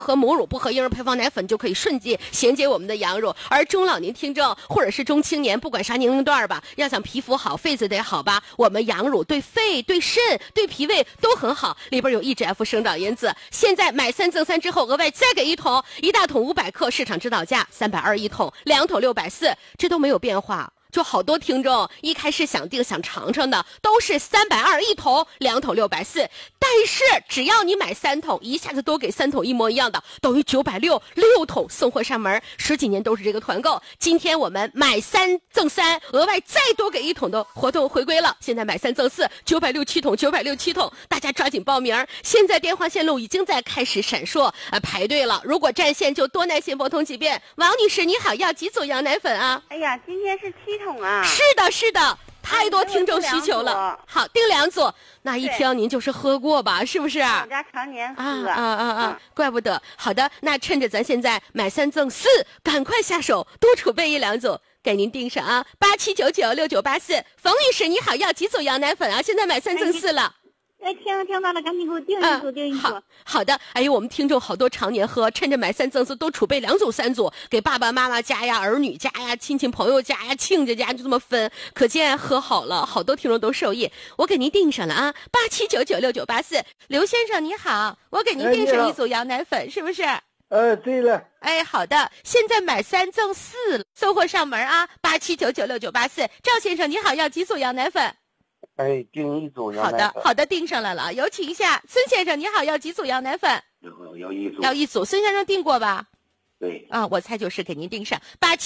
喝母乳不喝婴儿配方奶粉就可以瞬间衔接我们的羊乳。而中老年听众或者是中青年，不管啥年龄段吧，要想皮肤好，痱子得好吧，我们羊乳对肺、对肾、对脾胃都很好，里边有 EGF 生长因子。现在买3赠3之后，额外再给一桶，1大桶500克，市场指导价320一桶，2桶640，这都没有变化。就好多听众一开始想订想尝尝的都是320一桶，2桶640，但是只要你买3桶，一下子多给3桶一模一样的，等于960，6桶送货上门，10几年都是这个团购。今天我们买3赠3，额外再多给1桶的活动回归了，现在买3赠4，967桶，967桶，大家抓紧报名。现在电话线路已经在开始闪烁，排队了。如果占线就多耐心拨通几遍。王女士你好，要几组羊奶粉啊？ 哎呀，今天是7桶啊！ 是的，是的，太多听众需求了。好，订2组，那一听您就是喝过吧，是不是？ 我家常年喝怪不得。好的，那趁着咱现在买3赠4，赶快下手，多储备1、2组，给您订上啊，87996984。冯女士你好，要几组羊奶粉啊？现在买3赠4了。 听到了，赶紧给我订一组， 好的。哎呦，我们听众好多常年喝，趁着买3赠4都储备2组3组，给爸爸妈妈家呀、儿女家呀、亲戚朋友家呀、亲家家就这么分，可见喝好了，好多听众都受益。我给您订上了啊，87996984。刘先生你好，我给您订上1组羊奶粉，是不是？ 对了。 哎，好的，现在买3赠4，送货上门啊，87996984。赵先生你好，要几组羊奶粉？ 订1组羊奶粉。 好的，订上来了。有请一下孙先生，你好，要几组羊奶粉？要1组。孙先生订过吧？ 对。 我猜就是给您订上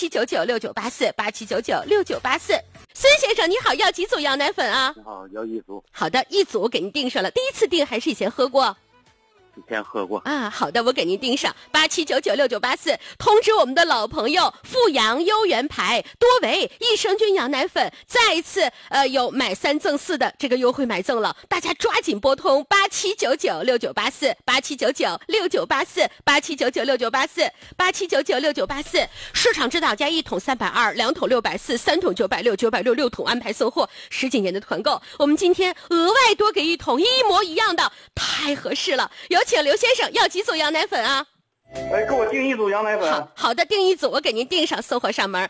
87996984，87996984。孙先生你好，要几组羊奶粉啊？ 你好，要1组。 好的，1组给您订上了。第一次订还是以前喝过？ 以前喝过啊。好的，我给您订上87996984。通知我们的老朋友，富阳优元牌多维益生菌羊奶粉再一次有买3赠4的这个优惠买赠了，大家抓紧拨通87996984，87996984，87996984，87996984。市场指导价1桶320，2桶640，3桶960，960，6桶安排送货，10几年的团购，我们今天额外多给1桶一模一样的，太合适了。有请刘先生，要几组羊奶粉啊？ 给我订1组羊奶粉。 好的，订1组，我给您订上，送货上门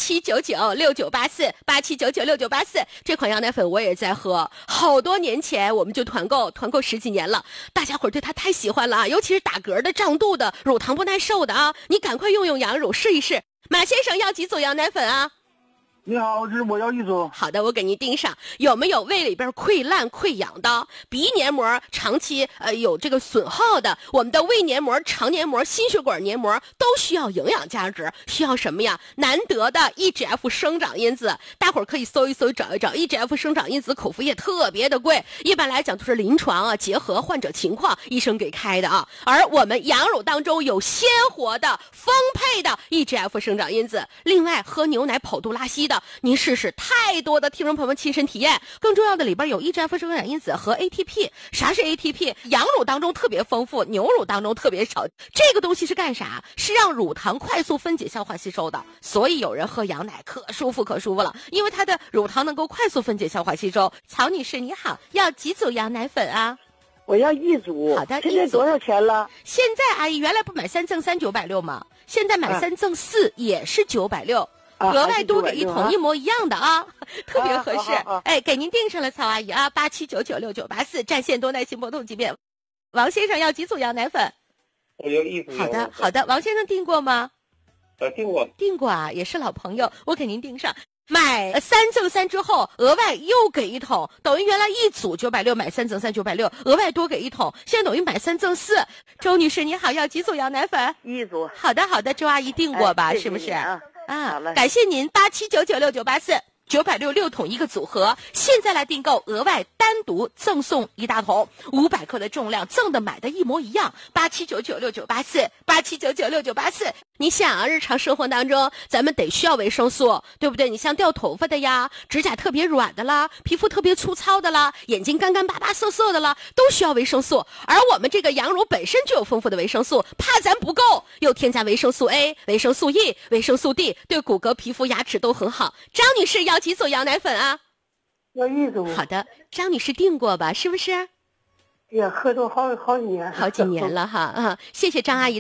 ，87996984，87996984。这款羊奶粉我也在喝，好多年前我们就团购10几年了，大家伙对它太喜欢了啊，尤其是打嗝的、胀肚的、乳糖不耐受的啊，你赶快用羊乳试一试。马先生要几组羊奶粉啊？ 你好，我要1组。 好的，我给您订上。有没有胃里边溃烂溃疡的，鼻黏膜长期有这个损耗的，我们的胃黏膜、肠黏膜、心血管黏膜都需要营养价值，需要什么呀？难得的 EGF 生长因子，大伙儿可以搜一搜找一找。EGF 生长因子口服液特别的贵，一般来讲都是临床结合患者情况医生给开的啊。而我们羊乳当中有鲜活的丰沛的 EGF 生长因子，另外喝牛奶跑肚拉稀的您试试，太多的听众朋友们亲身体验。更重要的里边有 EGF 生长因子和 ATP。 啥是 ATP？ 羊乳当中特别丰富，牛乳当中特别少。这个东西是干啥？是让乳糖快速分解消化吸收的。所以有人喝羊奶可舒服了，因为它的乳糖能够快速分解消化吸收。曹女士你好，要几组羊奶粉啊？ 我要1组。 好的， 现在多少钱了？ 现在阿姨原来不买3赠3 960吗？现在买3赠4也是960。额外多给1桶一模一样的啊，特别合适。给您订上了，曹阿姨啊，87996984，占线多耐心拨通几遍。王先生要几组羊奶粉？ 我要1组。 好的，王先生订过吗？ 订过啊，也是老朋友，我给您订上。买3赠3之后，额外又给1桶，等于原来1组960，买3赠3 960，额外多给1桶，现在等于买3赠4。周女士你好，要几组羊奶粉 ？1组。 好的，周阿姨订过吧？是不是？ 好了， 感谢您，87996984，960，6桶一个组合，现在来订购，额外单独赠送1大桶，500克的重量，赠的买的一模一样，87996984，87996984。你想啊，日常生活当中咱们得需要维生素，对不对？你像掉头发的呀，指甲特别软的啦，皮肤特别粗糙的啦，眼睛干干巴巴涩涩的啦，都需要维生素。而我们这个羊乳本身就有丰富的维生素，怕咱不够，又添加维生素 A、维生素 E、维生素 D， 对骨骼、皮肤、牙齿都很好。张女士要几组羊奶粉啊？ 要1组。 好的，张女士订过吧？是不是？ 也喝都好几年， 好几年了哈啊！谢谢张阿姨。